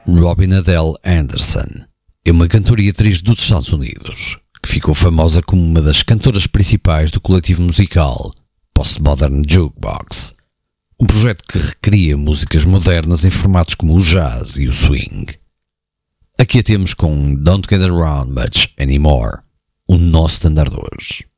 Robin Adele Anderson é uma cantora e atriz dos Estados Unidos que ficou famosa como uma das cantoras principais do coletivo musical Postmodern Jukebox, um projeto que recria músicas modernas em formatos como o jazz e o swing. Aqui a temos com Don't Get Around Much Anymore, o nosso standard hoje.